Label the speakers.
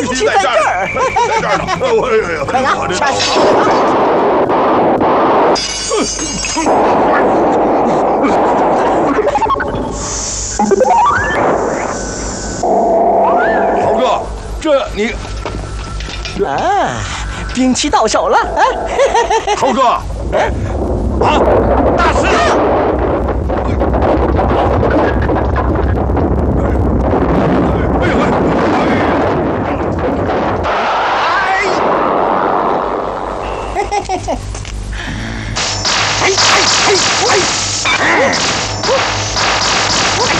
Speaker 1: 兵器在这儿，
Speaker 2: 在这儿呢。
Speaker 1: 快拿，杀死！
Speaker 2: 豪哥，这你
Speaker 1: 啊，兵器到手了啊！
Speaker 2: 豪哥，啊，大师。